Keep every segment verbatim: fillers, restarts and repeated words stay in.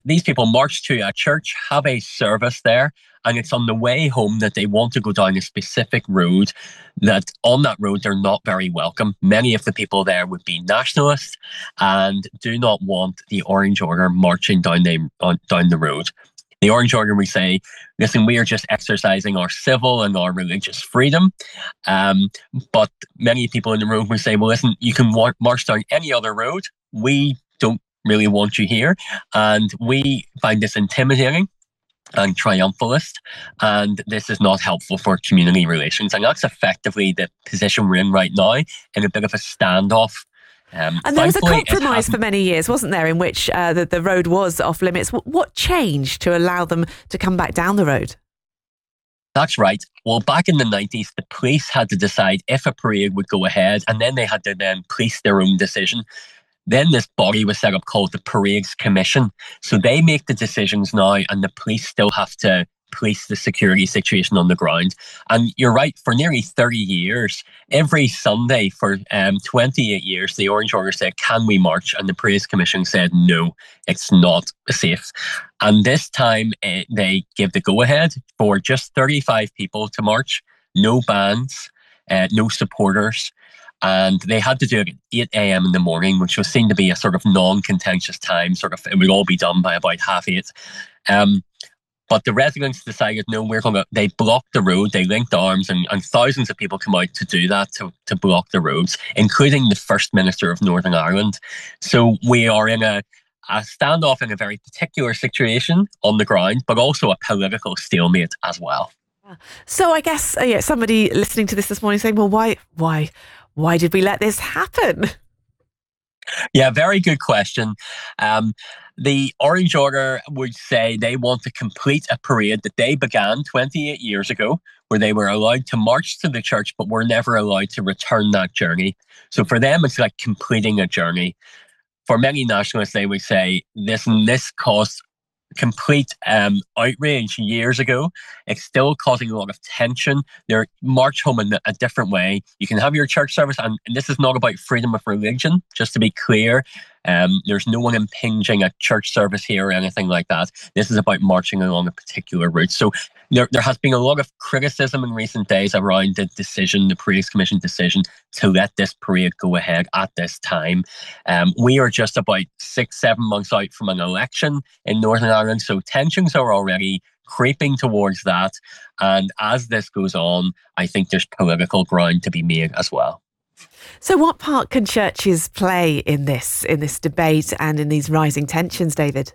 These people march to a church, have a service there, and it's on the way home that they want to go down a specific road, that on that road they're not very welcome. Many of the people there would be nationalists and do not want the Orange Order marching down the, on, down the road. The Orange Order, we say, listen, we are just exercising our civil and our religious freedom. Um, but many people in the room will say, well, listen, you can wa- march down any other road. We don't really want you here. And we find this intimidating and triumphalist, and this is not helpful for community relations. And that's effectively the position we're in right now, in a bit of a standoff. Um, and there was a compromise for many years, wasn't there, in which uh, the, the road was off limits. What changed to allow them to come back down the road? That's right. Well, back in the nineties, the police had to decide if a parade would go ahead, and then they had to then police their own decision. Then this body was set up called the Parades Commission. So they make the decisions now, and the police still have to police the security situation on the ground. And you're right, for nearly thirty years, every Sunday for um, twenty-eight years, the Orange Order said, can we march? And the Parades Commission said, no, it's not safe. And this time uh, they give the go-ahead for just thirty-five people to march, no bands, uh, no supporters. And they had to do it at eight a.m. in the morning, which was seen to be a sort of non-contentious time. Sort of, it would all be done by about half eight. Um, but the residents decided, no, we're going to. They blocked the road. They linked arms, and, and thousands of people come out to do that, to to block the roads, including the First Minister of Northern Ireland. So we are in a a standoff in a very particular situation on the ground, but also a political stalemate as well. So I guess uh, yeah, somebody listening to this this morning saying, well, why, why? Why did we let this happen? Yeah, very good question. Um, the Orange Order would say they want to complete a parade that they began twenty-eight years ago, where they were allowed to march to the church, but were never allowed to return that journey. So for them, it's like completing a journey. For many nationalists, they would say this and this caused complete um, outrage years ago. It's still causing a lot of tension. They're march home in a different way. You can have your church service, and, and this is not about freedom of religion, just to be clear. Um, there's no one impinging a church service here or anything like that. This is about marching along a particular route. So there, there has been a lot of criticism in recent days around the decision, the Parades Commission decision, to let this parade go ahead at this time. Um, we are just about six, seven months out from an election in Northern Ireland, so tensions are already creeping towards that. And as this goes on, I think there's political ground to be made as well. So what part can churches play in this, in this debate and in these rising tensions, David?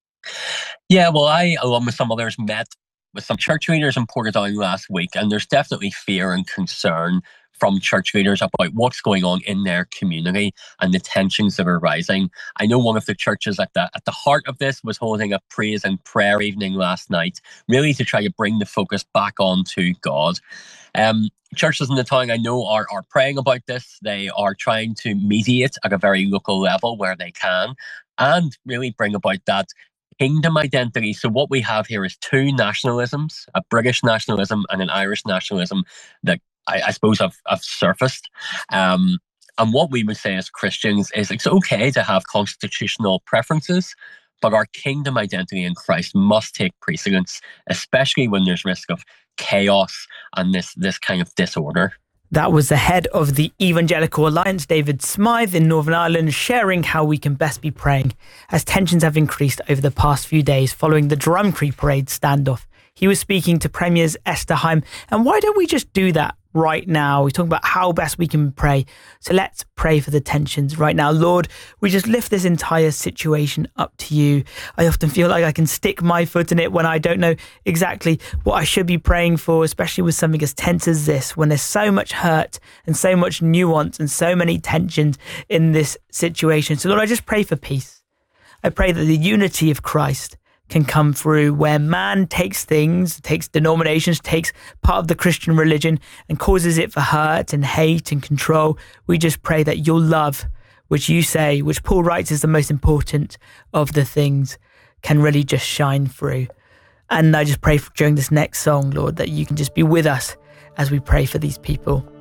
Yeah, well, I, along with some others, met with some church leaders in Portadown last week, and there's definitely fear and concern from church leaders about what's going on in their community and the tensions that are rising. I know one of the churches at the at the heart of this was holding a praise and prayer evening last night, really to try to bring the focus back onto God. Um, churches in the town I know are, are praying about this. They are trying to mediate at a very local level where they can, and really bring about that kingdom identity. So what we have here is two nationalisms, a British nationalism and an Irish nationalism that I, I suppose have, have surfaced. Um, and what we would say as Christians is it's okay to have constitutional preferences, but our kingdom identity in Christ must take precedence, especially when there's risk of chaos and this this kind of disorder. That was the head of the Evangelical Alliance, David Smythe, in Northern Ireland, sharing how we can best be praying as tensions have increased over the past few days following the Drumtree Parade standoff. He was speaking to Premiers Esther Heim. And why don't we just do that right now? We're talking about how best we can pray. So let's pray for the tensions right now. Lord, we just lift this entire situation up to you. I often feel like I can stick my foot in it when I don't know exactly what I should be praying for, especially with something as tense as this, when there's so much hurt and so much nuance and so many tensions in this situation. So Lord, I just pray for peace. I pray that the unity of Christ can come through where man takes things, takes denominations, takes part of the Christian religion and causes it for hurt and hate and control. We just pray that your love, which you say, which Paul writes is the most important of the things, can really just shine through. And I just pray for, during this next song, Lord, that you can just be with us as we pray for these people.